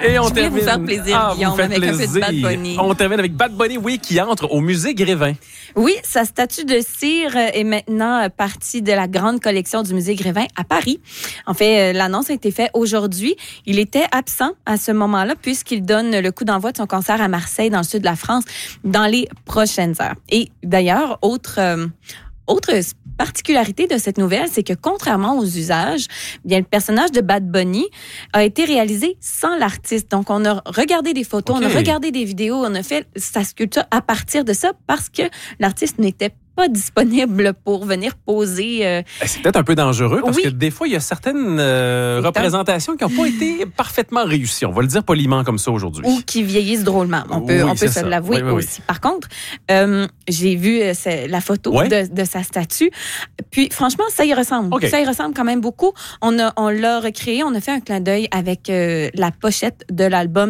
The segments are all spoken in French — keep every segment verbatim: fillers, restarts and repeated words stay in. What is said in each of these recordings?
Et on Je voulais termine... vous faire plaisir, ah, Guillaume, avec plaisir. un peu de Bad Bunny. On termine avec Bad Bunny, oui, qui entre au Musée Grévin. Oui, sa statue de cire est maintenant partie de la grande collection du Musée Grévin à Paris. En fait, l'annonce a été faite aujourd'hui. Il était absent à ce moment-là puisqu'il donne le coup d'envoi de son concert à Marseille, dans le sud de la France, dans les prochaines heures. Et d'ailleurs, autre... Euh, Autre particularité de cette nouvelle, c'est que contrairement aux usages, bien le personnage de Bad Bunny a été réalisé sans l'artiste. Donc, on a regardé des photos, okay. on a regardé des vidéos, on a fait sa sculpture à partir de ça parce que l'artiste n'était pas disponible pour venir poser. Euh... C'est peut-être un peu dangereux parce oui. que des fois, il y a certaines euh, représentations qui n'ont pas été parfaitement réussies. On va le dire poliment comme ça aujourd'hui. Ou qui vieillissent drôlement. On peut, oui, on peut se ça. l'avouer oui, oui, aussi. oui. Par contre, euh, j'ai vu euh, la photo ouais. de, de sa statue. Puis, franchement, ça y ressemble. Okay. Ça y ressemble quand même beaucoup. On, a, on l'a recréé. On a fait un clin d'œil avec euh, la pochette de l'album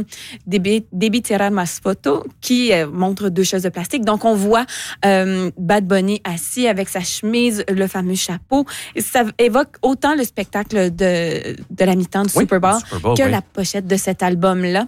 Debí tirar más fotos qui euh, montre deux choses de plastique. Donc, on voit euh, Bad Bunny assis avec sa chemise, le fameux chapeau. Ça évoque autant le spectacle de, de la mi-temps du oui, Super Bowl, Super Bowl que oui. la pochette de cet album-là.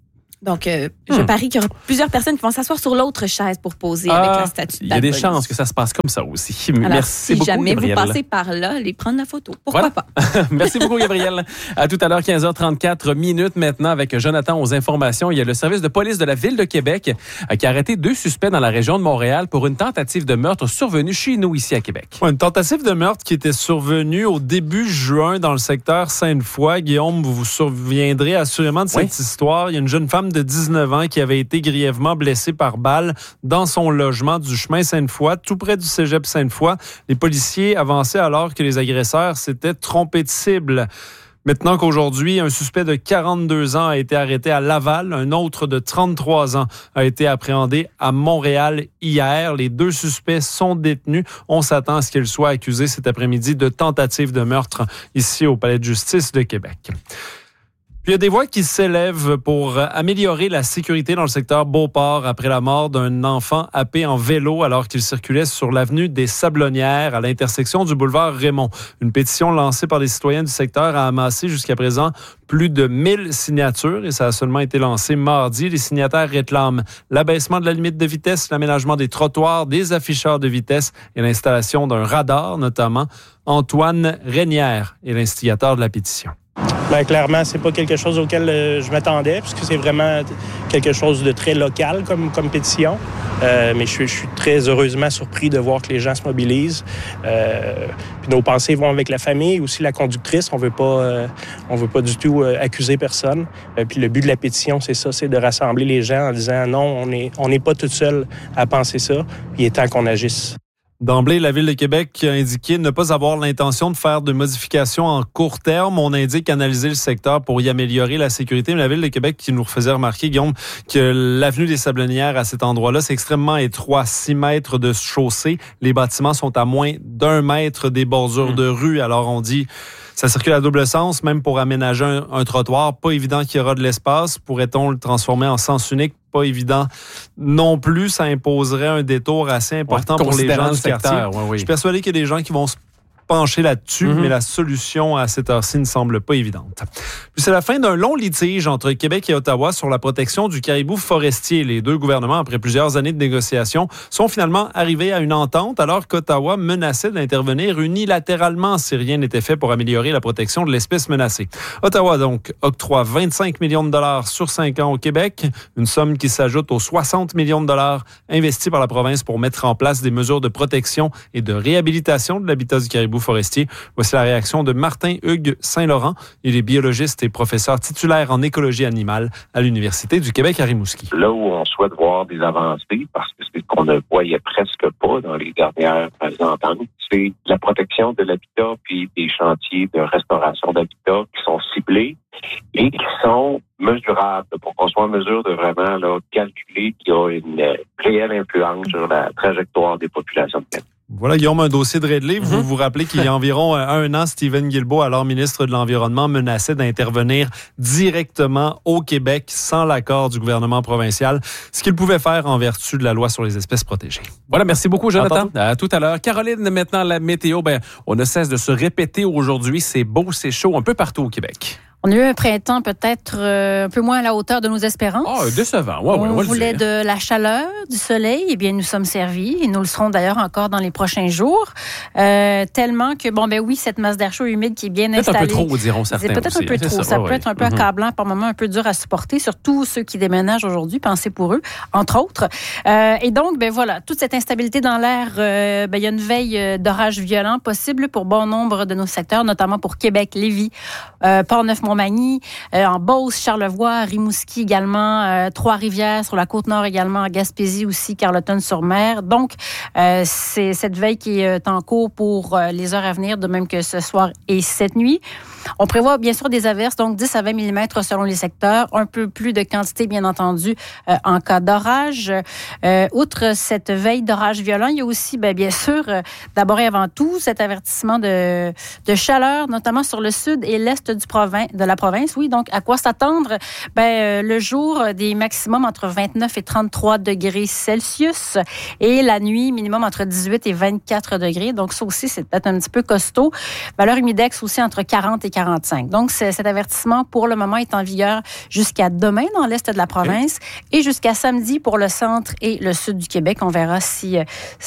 Donc, euh, hmm. je parie qu'il y aura plusieurs personnes qui vont s'asseoir sur l'autre chaise pour poser ah, avec la statue. Il y a des chances que ça se passe comme ça aussi. Alors, Merci si beaucoup, jamais Gabrielle. vous passez par là, allez prendre la photo. Pourquoi voilà. pas? Merci beaucoup, Gabrielle. À tout à l'heure, quinze heures trente-quatre minutes maintenant, avec Jonathan aux informations. Il y a le service de police de la Ville de Québec qui a arrêté deux suspects dans la région de Montréal pour une tentative de meurtre survenue chez nous, ici à Québec. Ouais, une tentative de meurtre qui était survenue au début juin dans le secteur Sainte-Foy. Guillaume, vous vous souviendrez assurément de cette oui. histoire. Il y a une jeune femme de dix-neuf ans qui avait été grièvement blessée par balle dans son logement du chemin Sainte-Foy, tout près du cégep Sainte-Foy. Les policiers avançaient alors que les agresseurs s'étaient trompés de cible. Maintenant qu'aujourd'hui, un suspect de quarante-deux ans a été arrêté à Laval, un autre de trente-trois ans a été appréhendé à Montréal hier. Les deux suspects sont détenus. On s'attend à ce qu'ils soient accusés cet après-midi de tentative de meurtre ici au Palais de justice de Québec. Il y a des voix qui s'élèvent pour améliorer la sécurité dans le secteur Beauport après la mort d'un enfant happé en vélo alors qu'il circulait sur l'avenue des Sablonnières à l'intersection du boulevard Raymond. Une pétition lancée par les citoyens du secteur a amassé jusqu'à présent plus de mille signatures et ça a seulement été lancé mardi. Les signataires réclament l'abaissement de la limite de vitesse, l'aménagement des trottoirs, des afficheurs de vitesse et l'installation d'un radar notamment. Antoine Reynière est l'instigateur de la pétition. Bien, clairement, c'est pas quelque chose auquel euh, je m'attendais, puisque c'est vraiment quelque chose de très local comme, comme pétition. Euh, mais je suis, je suis très heureusement surpris de voir que les gens se mobilisent. Euh, puis nos pensées vont avec la famille, aussi la conductrice. On veut pas, euh, on veut pas du tout euh, accuser personne. Euh, puis le but de la pétition, c'est ça, c'est de rassembler les gens en disant non, on n'est on n'est pas tout seul à penser ça. Il est temps qu'on agisse. D'emblée, la Ville de Québec a indiqué ne pas avoir l'intention de faire de modifications en court terme. On indique analyser le secteur pour y améliorer la sécurité. Mais la Ville de Québec qui nous faisait remarquer, Guillaume, que l'avenue des Sablonnières à cet endroit-là, c'est extrêmement étroit, six mètres de chaussée. Les bâtiments sont à moins d'un mètre des bordures mmh. de rue. Alors on dit... Ça circule à double sens, même pour aménager un, un trottoir. Pas évident qu'il y aura de l'espace. Pourrait-on le transformer en sens unique? Pas évident non plus. Ça imposerait un détour assez important ouais, pour les gens du quartier. Ouais, oui. Je suis persuadé qu'il y a des gens qui vont se pencher là-dessus, mm-hmm. mais la solution à cette heure-ci ne semble pas évidente. Puis c'est la fin d'un long litige entre Québec et Ottawa sur la protection du caribou forestier. Les deux gouvernements, après plusieurs années de négociations, sont finalement arrivés à une entente alors qu'Ottawa menaçait d'intervenir unilatéralement si rien n'était fait pour améliorer la protection de l'espèce menacée. Ottawa, donc, octroie vingt-cinq millions de dollars sur cinq ans au Québec, une somme qui s'ajoute aux soixante millions de dollars investis par la province pour mettre en place des mesures de protection et de réhabilitation de l'habitat du caribou forestier. Voici la réaction de Martin Hugues Saint-Laurent. Il est biologiste et professeur titulaire en écologie animale à l'Université du Québec à Rimouski. Là où on souhaite voir des avancées, parce que c'est ce qu'on ne voyait presque pas dans les dernières ententes, c'est la protection de l'habitat puis des chantiers de restauration d'habitat qui sont ciblés et qui sont mesurables pour qu'on soit en mesure de vraiment là, calculer qu'il y a une réelle influence sur la trajectoire des populations de terre. Voilà, Guillaume, un dossier de réglé. Vous Mm-hmm. vous rappelez qu'il y a environ un an, Stephen Guilbeault, alors ministre de l'Environnement, menaçait d'intervenir directement au Québec sans l'accord du gouvernement provincial, ce qu'il pouvait faire en vertu de la loi sur les espèces protégées. Voilà, merci beaucoup, Jonathan. À, à tout à l'heure. Caroline, maintenant, la météo, ben, on ne cesse de se répéter aujourd'hui. C'est beau, c'est chaud un peu partout au Québec. On a eu un printemps peut-être euh, un peu moins à la hauteur de nos espérances. Ah, oh, décevant. Ouais, ouais, on on voulait le dire. de la chaleur, du soleil. Eh bien, nous sommes servis et nous le serons d'ailleurs encore dans les prochains jours. Euh, tellement que, bon, ben oui, cette masse d'air chaud humide qui est bien peut-être installée. Peut-être un peu trop, diront certains. C'est peut-être aussi, un peu hein, trop. Ça, ça peut ouais, être un peu ouais. accablant, par moments un peu dur à supporter, surtout ceux qui déménagent aujourd'hui. Pensez pour eux, entre autres. Euh, et donc, ben voilà, toute cette instabilité dans l'air, euh, ben il y a une veille d'orage violent possible pour bon nombre de nos secteurs, notamment pour Québec, Lévis, euh, Port-Neuf-Montmagny, euh, en Beauce, Charlevoix, Rimouski également, euh, Trois-Rivières, sur la Côte-Nord également, en Gaspésie aussi, Carleton-sur-Mer. Donc, euh, c'est cette veille qui est en cours pour euh, les heures à venir, de même que ce soir et cette nuit. On prévoit bien sûr des averses, donc dix à vingt millimètres selon les secteurs, un peu plus de quantité, bien entendu, euh, en cas d'orage. Euh, outre cette veille d'orage violent, il y a aussi, ben, bien sûr, euh, d'abord et avant tout, cet avertissement de, de chaleur, notamment sur le sud et l'est du provin- de la province. Oui, donc à quoi s'attendre? Ben, euh, le jour, des maximums entre vingt-neuf et trente-trois degrés Celsius et la nuit, minimum entre dix-huit et vingt-quatre degrés. Donc ça aussi, c'est peut-être un petit peu costaud. Valeur humidex aussi entre quarante et quarante-cinq. Donc c'est, cet avertissement, pour le moment, est en vigueur jusqu'à demain dans l'est de la province okay. et jusqu'à samedi pour le centre et le sud du Québec. On verra si euh,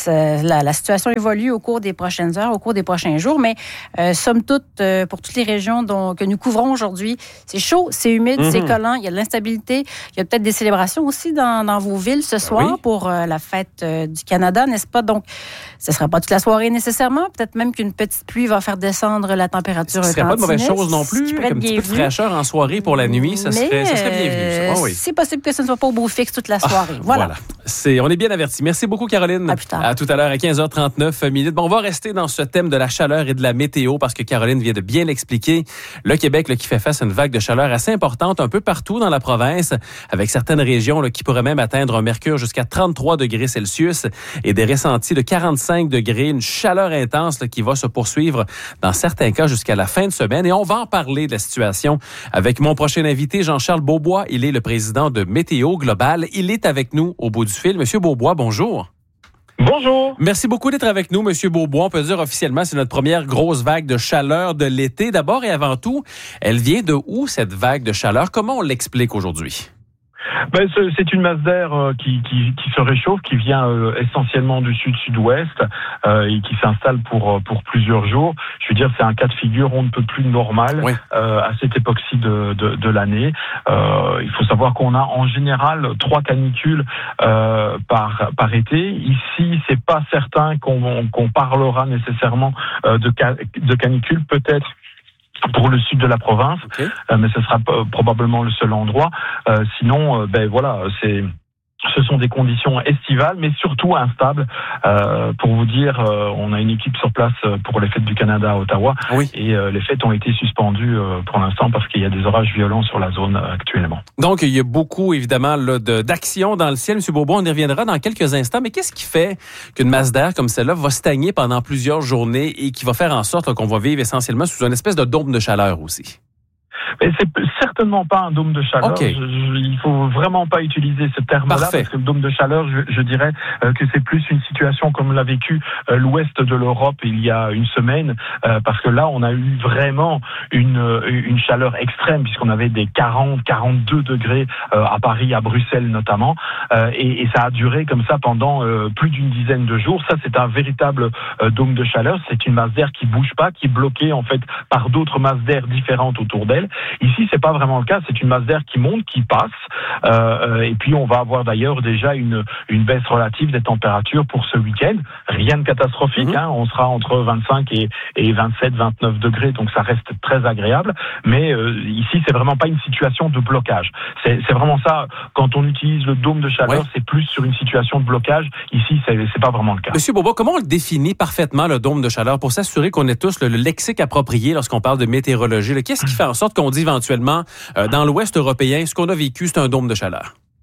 la, la situation évolue au cours des prochaines heures, au cours des prochains jours. Mais euh, somme toute, euh, pour toutes les régions dont, que nous couvrons aujourd'hui, c'est chaud, c'est humide, mm-hmm. c'est collant, il y a de l'instabilité. Il y a peut-être des célébrations aussi dans, dans vos villes ce soir oui. pour euh, la fête euh, du Canada, n'est-ce pas? Donc, ce ne sera pas toute la soirée nécessairement. Peut-être même qu'une petite pluie va faire descendre la température. Ce ne serait pas de mauvaise chose non plus. Comme un petit peu de fraîcheur en soirée pour la nuit, ça serait, Mais, ça serait bienvenu. Ça. Oh, oui. C'est possible que ce ne soit pas au beau fixe toute la soirée. Ah, voilà. voilà. C'est, on est bien avertis. Merci beaucoup, Caroline. À plus tard. À tout à l'heure, à quinze heures trente-neuf minutes. Bon, on va rester dans ce thème de la chaleur et de la météo parce que Caroline vient de bien l'expliquer. Le Québec là, qui fait face à une vague de chaleur assez importante un peu partout dans la province, avec certaines régions là, qui pourraient même atteindre un mercure jusqu'à trente-trois degrés Celsius et des ressentis de quarante-cinq degrés, une chaleur intense là, qui va se poursuivre dans certains cas jusqu'à la fin de semaine. Et on va en parler de la situation avec mon prochain invité, Jean-Charles Beaubois. Il est le président de Météo Global. Il est avec nous au bout du fil. Monsieur Beaubois, bonjour. Bonjour. Merci beaucoup d'être avec nous, Monsieur Beaubois. On peut dire officiellement, c'est notre première grosse vague de chaleur de l'été. D'abord et avant tout, elle vient de où, cette vague de chaleur? Comment on l'explique aujourd'hui? Ben, c'est une masse d'air euh, qui, qui, qui se réchauffe, qui vient euh, essentiellement du sud-sud-ouest euh, et qui s'installe pour pour plusieurs jours. Je veux dire, c'est un cas de figure on ne peut plus normal oui. euh, à cette époque-ci de, de, de l'année. Euh, il faut savoir qu'on a en général trois canicules euh, par par été. Ici, c'est pas certain qu'on qu'on parlera nécessairement euh, de, de canicule, peut-être pour le sud de la province, okay. euh, mais ce sera p- probablement le seul endroit. Euh, sinon, euh, ben voilà, c'est ce sont des conditions estivales, mais surtout instables. Euh, pour vous dire, euh, on a une équipe sur place pour les fêtes du Canada à Ottawa, oui. et euh, les fêtes ont été suspendues euh, pour l'instant parce qu'il y a des orages violents sur la zone euh, actuellement. Donc, il y a beaucoup, évidemment, là, de, d'action dans le ciel. M. Beaubois, on y reviendra dans quelques instants, mais qu'est-ce qui fait qu'une masse d'air comme celle-là va stagner pendant plusieurs journées et qui va faire en sorte là, qu'on va vivre essentiellement sous une espèce de dôme de chaleur aussi? Mais c'est certainement pas un dôme de chaleur. Okay. Je, je, il faut vraiment pas utiliser ce terme-là. Parfait. Parce que le dôme de chaleur, je, je dirais euh, que c'est plus une situation comme l'a vécu euh, l'ouest de l'Europe il y a une semaine, euh, parce que là, on a eu vraiment une, une chaleur extrême puisqu'on avait des quarante, quarante-deux degrés euh, à Paris, à Bruxelles notamment, euh, et, et ça a duré comme ça pendant euh, plus d'une dizaine de jours. Ça, c'est un véritable euh, dôme de chaleur. C'est une masse d'air qui bouge pas, qui est bloquée en fait par d'autres masses d'air différentes autour d'elle. Ici, c'est pas vraiment le cas. C'est une masse d'air qui monte, qui passe, euh, et puis on va avoir d'ailleurs déjà une une baisse relative des températures pour ce week-end. Rien de catastrophique. Mmh. Hein. On sera entre vingt-cinq et, et vingt-sept, vingt-neuf degrés, donc ça reste très agréable. Mais euh, ici, c'est vraiment pas une situation de blocage. C'est, c'est vraiment ça. Quand on utilise le dôme de chaleur, ouais. c'est plus sur une situation de blocage. Ici, c'est, c'est pas vraiment le cas. Monsieur Beaubois, comment on le définit parfaitement, le dôme de chaleur, pour s'assurer qu'on ait tous le, le lexique approprié lorsqu'on parle de météorologie? Là, qu'est-ce qui fait en sorte qu'on dit éventuellement, euh, dans l'Ouest européen, ce qu'on a vécu, c'est un dôme de chaleur?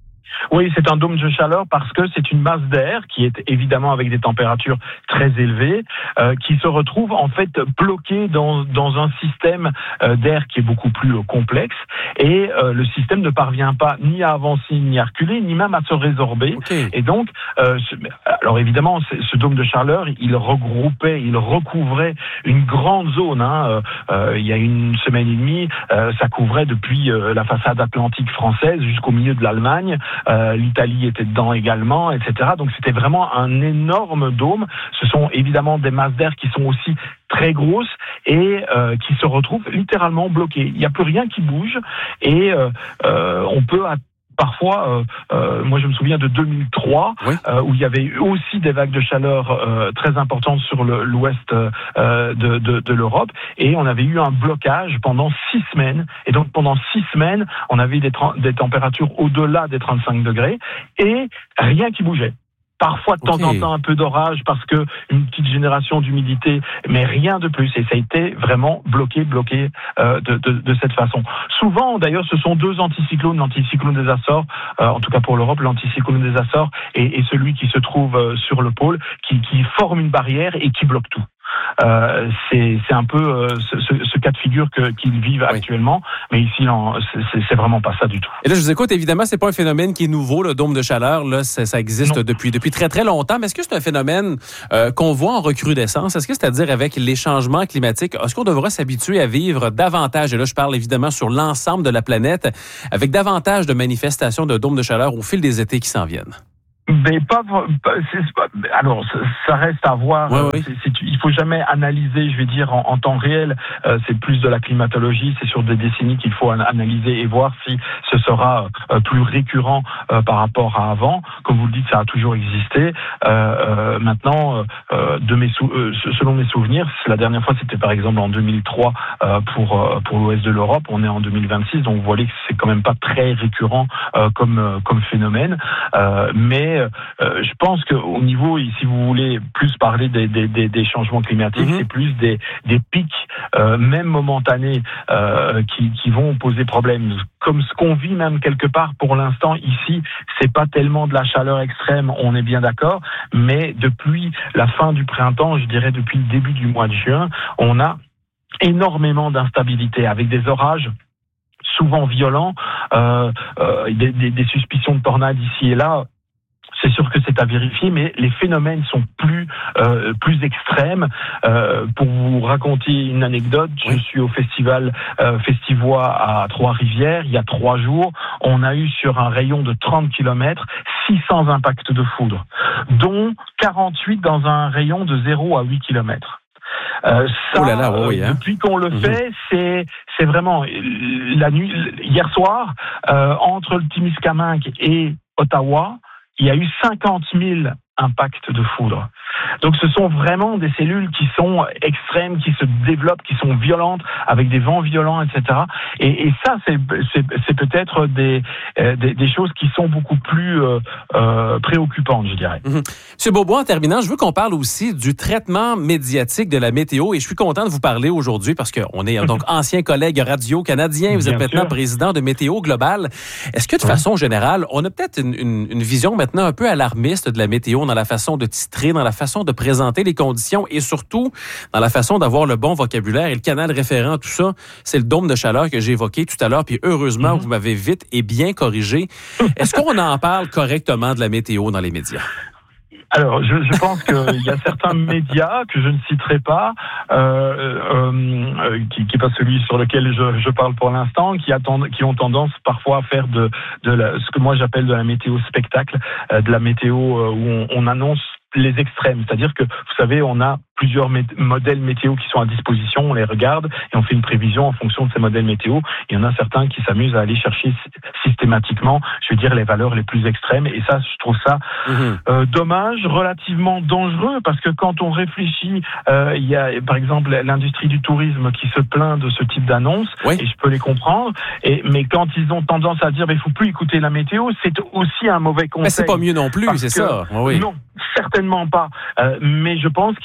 Oui, c'est un dôme de chaleur parce que c'est une masse d'air qui est évidemment avec des températures très élevées, euh, qui se retrouve en fait bloquée dans, dans un système euh, d'air qui est beaucoup plus euh, complexe et euh, le système ne parvient pas ni à avancer, ni à reculer, ni même à se résorber. Okay. Et donc, euh, ce, alors évidemment, ce dôme de chaleur, il regroupait, il recouvrait une grande zone. Hein, euh, il y a une semaine et demie, euh, ça couvrait depuis euh, la façade atlantique française jusqu'au milieu de l'Allemagne. Euh, L'Italie était dedans également, et cetera. Donc c'était vraiment un énorme dôme. Ce sont évidemment des masses d'air qui sont aussi très grosses et euh, qui se retrouvent littéralement bloquées. Il n'y a plus rien qui bouge et euh, euh, on peut à Parfois, euh, euh, moi je me souviens de deux mille trois, oui. euh, où il y avait eu aussi des vagues de chaleur euh, très importantes sur le, l'ouest euh, de, de, de l'Europe, et on avait eu un blocage pendant six semaines. Et donc pendant six semaines, on avait des, des températures au-delà des trente-cinq degrés, et rien qui bougeait. Parfois, de temps okay. en temps, un peu d'orage parce que une petite génération d'humidité, mais rien de plus. Et ça a été vraiment bloqué, bloqué euh, de, de, de cette façon. Souvent, d'ailleurs, ce sont deux anticyclones, l'anticyclone des Açores, euh, en tout cas pour l'Europe, l'anticyclone des Açores et, et celui qui se trouve euh, sur le pôle, qui, qui forment une barrière et qui bloquent tout. Euh, c'est, c'est un peu euh, ce, ce, ce cas de figure que, qu'ils vivent oui. actuellement, mais ici, non, c'est, c'est vraiment pas ça du tout. Et là, je vous écoute, évidemment, c'est pas un phénomène qui est nouveau, le dôme de chaleur, là, ça, ça existe depuis, depuis très, très longtemps, mais est-ce que c'est un phénomène euh, qu'on voit en recrudescence? Est-ce que c'est-à-dire avec les changements climatiques, est-ce qu'on devrait s'habituer à vivre davantage, et là, je parle évidemment sur l'ensemble de la planète, avec davantage de manifestations de dômes de chaleur au fil des étés qui s'en viennent? Mais pas, c'est, alors ça reste à voir. Ouais, oui. c'est, c'est, il faut jamais analyser, je vais dire en, en temps réel. Euh, c'est plus de la climatologie. C'est sur des décennies qu'il faut analyser et voir si ce sera euh, plus récurrent euh, par rapport à avant. Comme vous le dites, ça a toujours existé. Euh, euh, maintenant, euh, de mes sou- euh, selon mes souvenirs, la dernière fois c'était par exemple en deux mille trois euh, pour euh, pour l'ouest de l'Europe. On est en deux mille vingt-six, donc vous voyez que c'est quand même pas très récurrent euh, comme euh, comme phénomène. Euh, mais Euh, je pense qu'au niveau, si vous voulez plus parler des, des, des, des changements climatiques, mm-hmm. c'est plus des, des pics, euh, même momentanés, euh, qui, qui vont poser problème. Comme ce qu'on vit même quelque part pour l'instant ici, c'est pas tellement de la chaleur extrême, on est bien d'accord, mais depuis la fin du printemps, je dirais depuis le début du mois de juin, on a énormément d'instabilité avec des orages souvent violents, euh, euh, des, des, des suspicions de tornades ici et là. C'est sûr que c'est à vérifier, mais les phénomènes sont plus euh, plus extrêmes. Euh, pour vous raconter une anecdote, oui. je suis au festival euh, Festivois à Trois-Rivières. Il y a trois jours, on a eu sur un rayon de trente kilomètres six cents impacts de foudre, dont quarante-huit dans un rayon de zéro à huit kilomètres. Euh, ça, oh là là, oui, hein. depuis qu'on le mmh. fait, c'est c'est vraiment la nuit. Hier soir, euh, entre le Témiscamingue et Ottawa, il y a eu cinquante mille impacts de foudre. Donc ce sont vraiment des cellules qui sont extrêmes, qui se développent, qui sont violentes, avec des vents violents, et cetera. Et, et ça, c'est, c'est, c'est peut-être des, euh, des, des choses qui sont beaucoup plus euh, euh, préoccupantes, je dirais. Mmh. Monsieur Beaubois, en terminant, je veux qu'on parle aussi du traitement médiatique de la météo, et je suis content de vous parler aujourd'hui parce qu'on est donc ancien collègue radio canadien, vous Bien êtes maintenant sûr. président de Météo Global. Est-ce que de façon générale, on a peut-être une, une, une vision maintenant un peu alarmiste de la météo dans la façon de titrer, dans la façon de présenter les conditions et surtout dans la façon d'avoir le bon vocabulaire et le canal référent, tout ça, c'est le dôme de chaleur que j'ai évoqué tout à l'heure, puis heureusement, mm-hmm. vous m'avez vite et bien corrigé. Est-ce qu'on en parle correctement de la météo dans les médias? Alors, je, je pense qu'il y a certains médias que je ne citerai pas, euh, euh, qui n'est pas celui sur lequel je, je parle pour l'instant, qui, attendent, qui ont tendance parfois à faire de, de la, ce que moi j'appelle de la météo spectacle, euh, de la météo euh, où on, on annonce les extrêmes. C'est-à-dire que, vous savez, on a plusieurs mé- modèles météo qui sont à disposition, on les regarde et on fait une prévision en fonction de ces modèles météo. Il y en a certains qui s'amusent à aller chercher systématiquement, je veux dire, les valeurs les plus extrêmes. Et ça, je trouve ça mmh. euh, dommage, relativement dangereux, parce que quand on réfléchit, euh, il y a par exemple l'industrie du tourisme qui se plaint de ce type d'annonce, oui. et je peux les comprendre. Et, mais quand ils ont tendance à dire, il ne faut plus écouter la météo, c'est aussi un mauvais conseil. Mais c'est pas mieux non plus, c'est ça. Oui. Non, certainement pas. Euh, mais je pense qu'il faut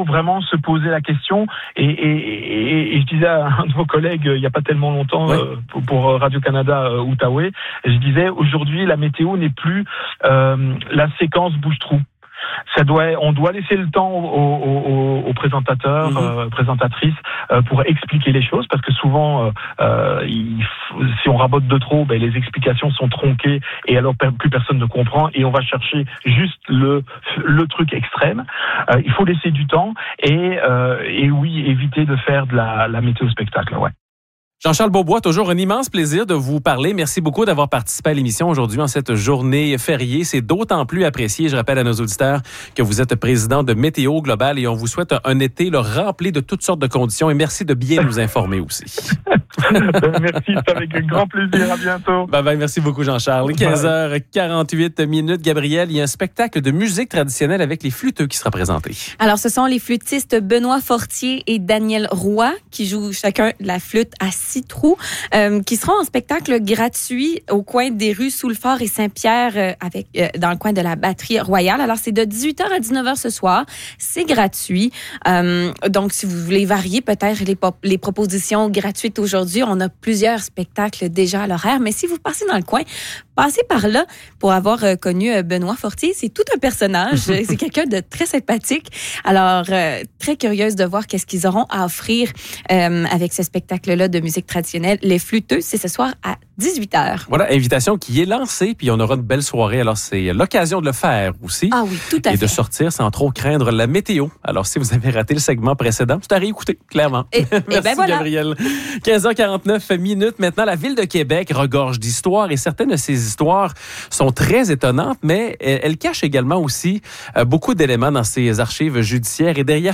vraiment se poser la question. Et, et, et, et je disais à un de vos collègues, il n'y a pas tellement longtemps, ouais. euh, pour, pour Radio-Canada euh, Outaouais, je disais, aujourd'hui, la météo n'est plus euh, la séquence bouche-trou. Ça doit, on doit laisser le temps aux, aux, aux présentateurs, mmh. euh, présentatrices euh, pour expliquer les choses, parce que souvent, euh, il, si on rabote de trop, ben, les explications sont tronquées et alors plus personne ne comprend et on va chercher juste le le truc extrême. Euh, il faut laisser du temps et euh, et oui, éviter de faire de la, la météo spectacle. Ouais. Jean-Charles Beaubois, toujours un immense plaisir de vous parler. Merci beaucoup d'avoir participé à l'émission aujourd'hui en cette journée fériée. C'est d'autant plus apprécié. Je rappelle à nos auditeurs que vous êtes président de Météo Global et on vous souhaite un été là, rempli de toutes sortes de conditions et merci de bien nous informer aussi. Merci, c'est avec un grand plaisir. À bientôt. Bye bye, merci beaucoup Jean-Charles. quinze heures quarante-huit minutes. Gabriel, il y a un spectacle de musique traditionnelle avec les flûteux qui sera présenté. Alors, ce sont les flûtistes Benoît Fortier et Daniel Roy qui jouent chacun la flûte à six trous, euh, qui seront en spectacle gratuit au coin des rues Soulfort et Saint-Pierre, euh, avec euh, dans le coin de la Batterie Royale. Alors, c'est de dix-huit heures à dix-neuf heures ce soir. C'est gratuit. Euh, donc, si vous voulez varier peut-être les, pop- les propositions gratuites aujourd'hui, on a plusieurs spectacles déjà à l'horaire. Mais si vous passez dans le coin, passez par là pour avoir euh, connu euh, Benoît Fortier. C'est tout un personnage. C'est quelqu'un de très sympathique. Alors, euh, très curieuse de voir qu'est-ce qu'ils auront à offrir euh, avec ce spectacle-là de musique traditionnelle. Les flûteux, c'est ce soir à dix-huit heures. Voilà, invitation qui est lancée, puis on aura une belle soirée. Alors, c'est l'occasion de le faire aussi. Ah oui, tout à et fait. Et de sortir sans trop craindre la météo. Alors, si vous avez raté le segment précédent, c'est à réécouter, clairement. Et, Merci, et ben voilà. Gabriel. quinze heures quarante-neuf minutes. Maintenant, la Ville de Québec regorge d'histoires et certaines de ces histoires sont très étonnantes, mais elles cachent également aussi beaucoup d'éléments dans ses archives judiciaires. Et derrière